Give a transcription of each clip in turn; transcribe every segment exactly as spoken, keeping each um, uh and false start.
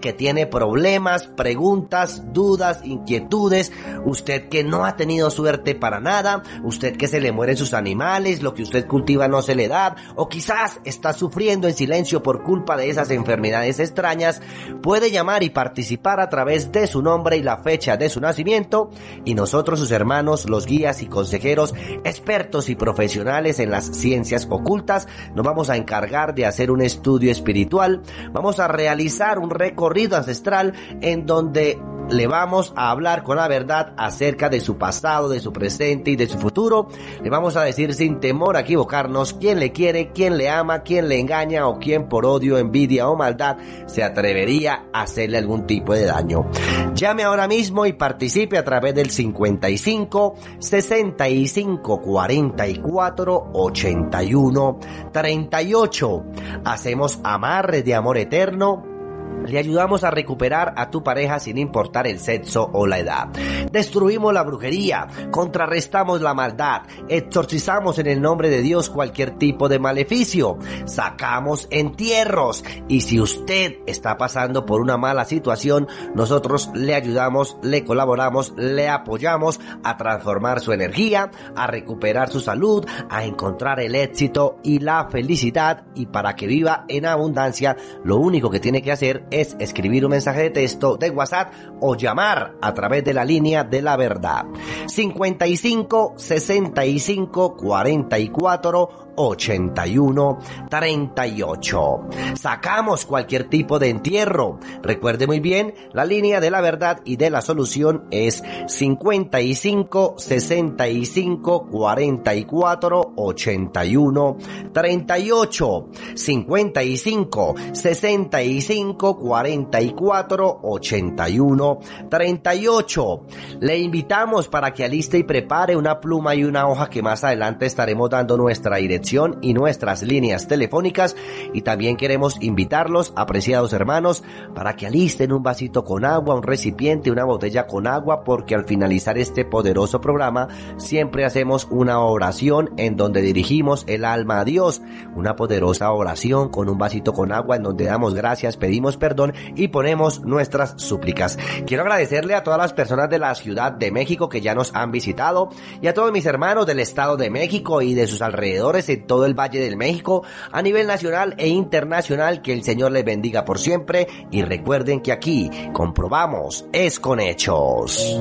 que tiene problemas, preguntas, dudas, inquietudes, usted que no ha tenido suerte para nada, usted que se le mueren sus animales, lo que usted cultiva no se le da, o quizás está sufriendo en silencio por culpa de esas enfermedades extrañas, puede llamar y participar a través de su nombre y la fecha de su nacimiento, y nosotros, sus hermanos, los guías y consejeros, expertos y profesionales en las ciencias ocultas, nos vamos a encargar de hacer un estudio espiritual, vamos a realizar un recorrido ancestral en donde le vamos a hablar con la verdad acerca de su pasado, de su presente y de su futuro. Le vamos a decir sin temor a equivocarnos quién le quiere, quién le ama, quién le engaña o quién por odio, envidia o maldad se atrevería a hacerle algún tipo de daño. Llame ahora mismo y participe a través del cincuenta y cinco, sesenta y cinco, cuarenta y cuatro, ochenta y uno, treinta y ocho. Hacemos amarres de amor eterno. Le ayudamos a recuperar a tu pareja sin importar el sexo o la edad. Destruimos la brujería, contrarrestamos la maldad, exorcizamos en el nombre de Dios cualquier tipo de maleficio, sacamos entierros. Y si usted está pasando por una mala situación, nosotros le ayudamos, le colaboramos, le apoyamos a transformar su energía, a recuperar su salud, a encontrar el éxito y la felicidad. Y para que viva en abundancia, lo único que tiene que hacer es escribir un mensaje de texto de WhatsApp o llamar a través de la línea de la verdad. cincuenta y cinco, sesenta y cinco, cuarenta y cuatro, ochenta y uno, treinta y ocho. Sacamos cualquier tipo de entierro. Recuerde muy bien, la línea de la verdad y de la solución es cincuenta y cinco, sesenta y cinco, cuarenta y cuatro, ochenta y uno, treinta y ocho. cincuenta y cinco, sesenta y cinco, cuarenta y cuatro, ochenta y uno, treinta y ocho. Le invitamos para que aliste y prepare una pluma y una hoja que más adelante estaremos dando nuestra dirección y nuestras líneas telefónicas, y también queremos invitarlos, apreciados hermanos, para que alisten un vasito con agua, un recipiente, una botella con agua, porque al finalizar este poderoso programa siempre hacemos una oración en donde dirigimos el alma a Dios, una poderosa oración con un vasito con agua en donde damos gracias, pedimos perdón y ponemos nuestras súplicas. Quiero agradecerle a todas las personas de la Ciudad de México que ya nos han visitado, y a todos mis hermanos del Estado de México y de sus alrededores, en todo el Valle del México, a nivel nacional e internacional. Que el Señor les bendiga por siempre, y recuerden que aquí comprobamos es con hechos.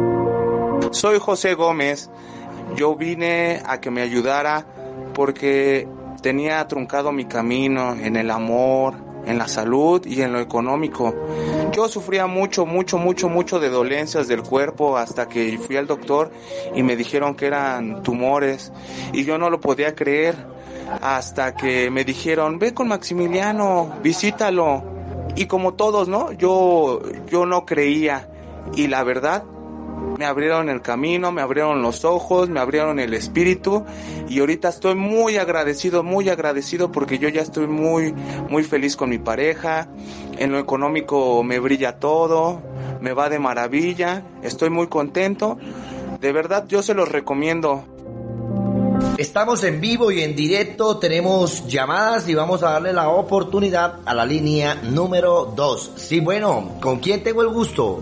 Soy José Gómez. Yo vine a que me ayudara porque tenía truncado mi camino en el amor, en la salud y en lo económico. Yo sufría mucho, mucho, mucho, mucho de dolencias del cuerpo hasta que fui al doctor y me dijeron que eran tumores, y yo no lo podía creer hasta que me dijeron, ve con Maximiliano, visítalo. Y como todos, ¿no? Yo, yo no creía, y la verdad, me abrieron el camino, me abrieron los ojos, me abrieron el espíritu, y ahorita estoy muy agradecido, muy agradecido porque yo ya estoy muy, muy feliz con mi pareja. En lo económico me brilla todo, me va de maravilla, estoy muy contento. De verdad, yo se los recomiendo. Estamos en vivo y en directo, tenemos llamadas y vamos a darle la oportunidad a la línea número dos. Sí, bueno, ¿con quién tengo el gusto?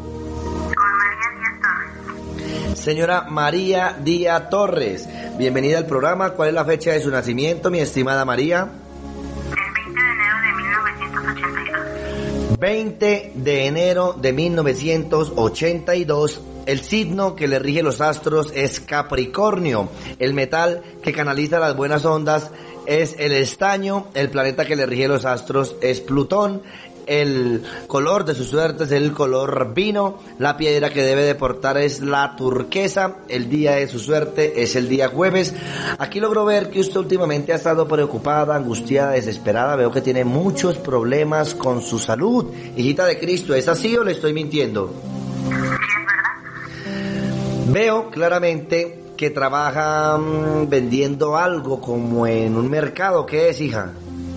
Señora María Díaz Torres, bienvenida al programa. ¿Cuál es la fecha de su nacimiento, mi estimada María? El veinte de enero de mil novecientos ochenta y dos. El signo que le rige los astros es Capricornio. El metal que canaliza las buenas ondas es el estaño. El planeta que le rige los astros es Plutón. El color de su suerte es el color vino. La piedra que debe de portar es la turquesa. El día de su suerte es el día jueves. Aquí logro ver que usted últimamente ha estado preocupada, angustiada, desesperada. Veo que tiene muchos problemas con su salud. Hijita de Cristo, ¿es así o le estoy mintiendo? Veo claramente que trabaja mmm, vendiendo algo como en un mercado. ¿Qué es, hija?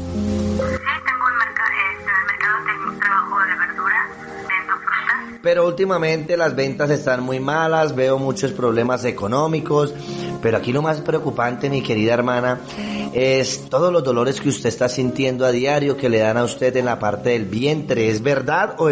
Pero últimamente las ventas están muy malas, veo muchos problemas económicos, pero aquí lo más preocupante, mi querida hermana, es todos los dolores que usted está sintiendo a diario, que le dan a usted en la parte del vientre. ¿Es verdad o